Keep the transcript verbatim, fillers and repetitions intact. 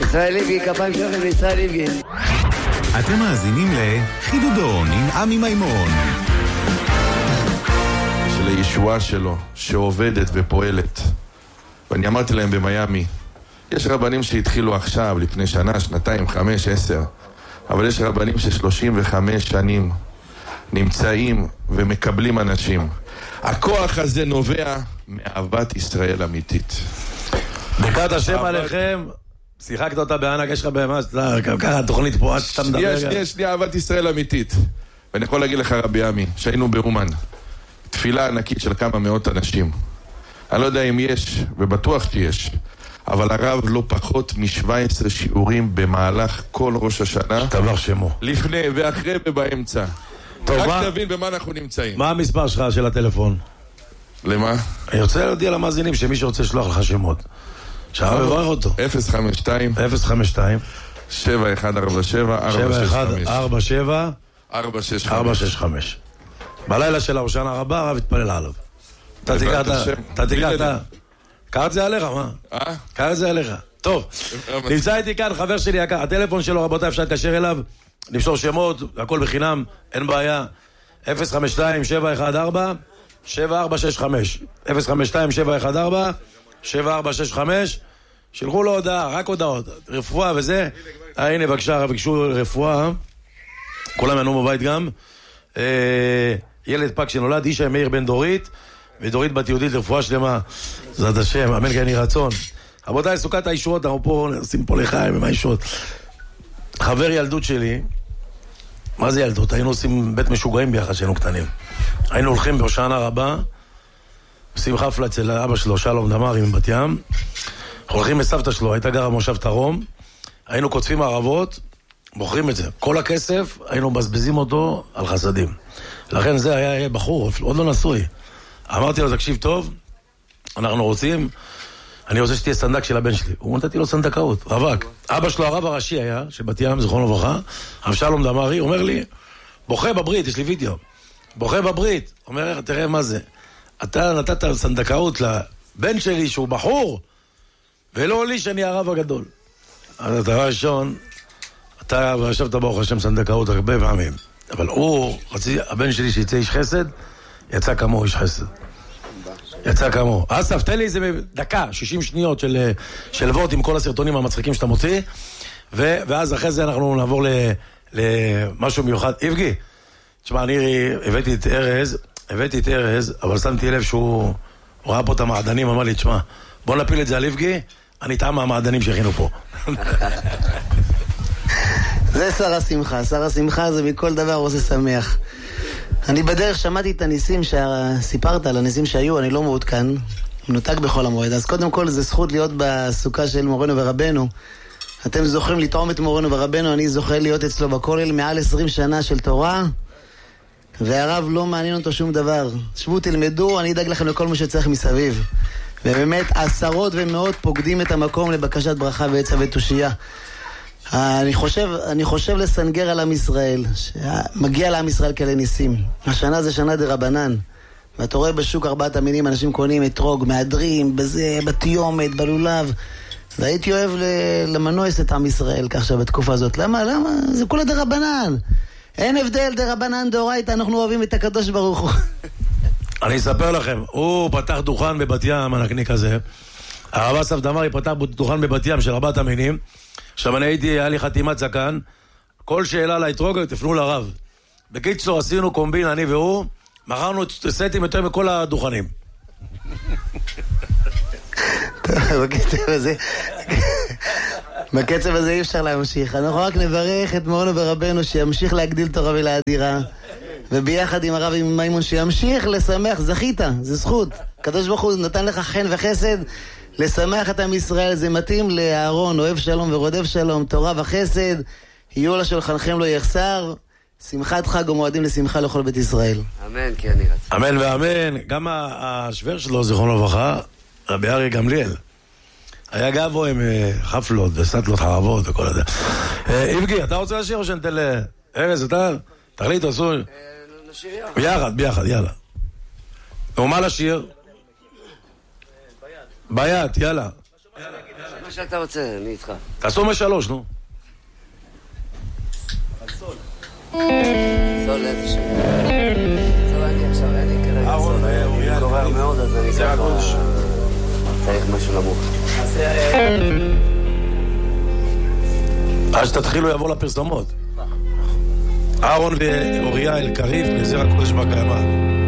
ישראל ליבי, כפיים שלכם לישראל ליבי. אתם מאזינים לחידודון עם עמי מימון. של הישועה שלו, שעובדת ופועלת. ואני אמרתי להם במיימי, יש רבנים שהתחילו עכשיו, לפני שנה, שנתיים, חמש, עשר, אבל יש רבנים ששלושים וחמש שנים נמצאים ומקבלים אנשים. הכוח הזה נובע מאהבת ישראל אמיתית. ברכת השם עליכם, שיחקת אותה בענק, יש לך במה, ככה תוכנית פה, עד שאתה מדבר. שנייה, שנייה, שנייה, אהבת ישראל אמיתית. ואני יכול להגיד לך רבי עמי, שהיינו באומן, תפילה ענקית של כמה מאות אנשים. אני לא יודע אם יש, ובטוח שיש, אבל הרב לא פחות מ-שבע עשרה שיעורים במהלך כל ראש השנה. תבח שמו. לפני ואחרי ובאמצע. טוב, רק מה... תבין במה אנחנו נמצאים. מה המספר שלך של הטלפון? למה? אני רוצה להודיע למאזינים שמי שרוצה לשלוח לך שמות. שהרב יברך אותו. אפס חמש שתיים אפס חמש שתיים שבע אחד ארבע שבע ארבע שש חמש ארבע שבע ארבע שש חמש ארבע שש חמש. בלילה של ההושענא רבה הרב התפלל עליו. אתה תיקח, אתה תיקח, אתה... קרא את זה עליך, מה? אה? קרא את זה עליך. טוב, נמצא איתי כאן חבר שלי יקר, הטלפון שלו רבותיי אפשר להתקשר אליו, נמסור שמות, הכל בחינם, אין בעיה. אפס חמש שתיים שבע אחד ארבע שבע ארבע שש חמש אפס חמש שתיים שבע אחד ארבע שבע ארבע שש חמש. שלחו לו הודעה, רק הודעות, רפואה וזה. אה, הנה בבקשה, ביקשו רפואה, כולם ינו בבית גם. אה, ילד פג שנולד, אישה מאיר בן דורית, ודורית בת יהודית לרפואה שלמה, זאת השם, אמן כן יהי רצון. רבותיי, סוכת הישועות, אנחנו פה נשים פה לחיים עם הישועות. חבר ילדות שלי, מה זה ילדות? היינו עושים בית משוגעים ביחד שהיינו קטנים. היינו הולכים בהושענא רבה, עושים חפלה אצל אבא שלו, שלום דמארי מבת ים, הולכים לסבתא שלו, הייתה גרה במושב תרום, היינו קוטפים ערבות, מוכרים את זה. כל הכסף, היינו מבזבזים אותו על חסדים. לכן זה היה בחור, עוד לא נשוי. אמרתי לו, תקשיב טוב, אנחנו רוצים, אני רוצה שתהיה סנדק של הבן שלי. הוא נתתי לו סנדקאות, רווק. אבא שלו, הרב הראשי היה, של בת ים, זכרונו לברכה, הרב שלום דמארי, אומר לי, בוכה בברית, יש לי וידאו, בוכה בברית, אומר, תראה מה זה, אתה נתת סנדקאות לבן שלי שהוא בחור, ולא לי שאני הרב הגדול. אז הדבר ראשון, אתה ישבת ברוך השם סנדקאות הרבה פעמים, אבל הוא, רציתי, הבן שלי שיצא איש חסד, יצא כמו איש חסד. יצא כמו. אסף, תן לי איזה דקה, שישים שניות של, של וורט עם כל הסרטונים המצחיקים שאתה מוציא, ו, ואז אחרי זה אנחנו נעבור ל, למשהו מיוחד. איבגי, תשמע, אני הבאתי את ארז, הבאתי את ארז, אבל שמתי לב שהוא ראה פה את המעדנים, אמר לי, תשמע, בוא נפיל את זה על איבגי, אני טעם מהמעדנים שהכינו פה. זה שר השמחה, שר השמחה זה מכל דבר עושה שמח. אני בדרך שמעתי את הניסים שסיפרת על הניסים שהיו, אני לא מעודכן, מנותק בכל המועד. אז קודם כל זה זכות להיות בסוכה של מורנו ורבנו. אתם זוכרים לטעום את מורנו ורבנו, אני זוכר להיות אצלו בכולל מעל עשרים שנה של תורה, והרב לא מעניין אותו שום דבר. שבו תלמדו, אני אדאג לכם לכל מה שצריך מסביב. ובאמת עשרות ומאות פוקדים את המקום לבקשת ברכה ועצה ותושייה. אני חושב, אני חושב לסנגר על עם ישראל, שמגיע לעם ישראל כאלה ניסים. השנה זה שנה דרבנן, ואתה רואה בשוק ארבעת המינים, אנשים קונים אתרוג, מהדרים, בזה, בתיומת, בלולב, והייתי אוהב למנועס את עם ישראל כך שבתקופה הזאת. למה? למה? זה כולה דרבנן. אין הבדל דרבנן דאורייתא, אנחנו אוהבים את הקדוש ברוך הוא. אני אספר לכם, הוא פתח דוכן בבת ים, הנקניק הזה. הרב אסף דמארי פתח דוכן בבת ים של ארבעת המינים. עכשיו אני הייתי, היה לי חתימת זקן, כל שאלה לאתרוג, תפנו לרב. בקיצור, עשינו קומבין, אני והוא, מכרנו סטים יותר מכל הדוכנים. בקצב הזה, בקצב הזה אי אפשר להמשיך. אנחנו רק נברך את מורנו ורבנו שימשיך להגדיל תורה ולאדירה, וביחד עם הרב עם מימון שימשיך לשמח, זכית, זה זכות. הקדוש ברוך הוא נתן לך חן וחסד, לשמח את עם ישראל, זה מתאים לאהרון, אוהב שלום ורודף שלום, תורה וחסד, יהיו לה שולחנכם לא יחסר, שמחת חג ומועדים לשמחה לכל בית ישראל. אמן, כי אני רצה. אמן ואמן. גם השוור שלו, זיכרונו לברכה, רבי אריה גמליאל, היה גבו עם חפלות וסטלות חרבות וכל הזה. איבגי, אתה רוצה לשיר או שנתן לארז, אתה? תחליט, עשו... נשיר יחד. ביחד, ביחד, יאללה. ומה לשיר? ביד, יאללה. מה שאתה רוצה, אני איתך. תעשו משלוש, נו. סול איזה שם. סול אני עכשיו, אין לי כרגע סול. אני קורר מאוד, אז אני ככה... צריך משהו נמוך. אז שתתחילו יעבור לפרסומות. אהרון ואוריה אלקריב, לזר הקודש בקיימה.